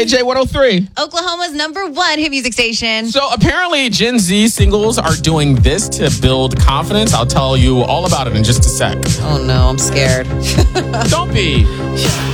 KJ 103. Oklahoma's #1 hit music station. So apparently Gen Z singles are doing this to build confidence. I'll tell you all about it in just a sec. Oh no, I'm scared. Don't be.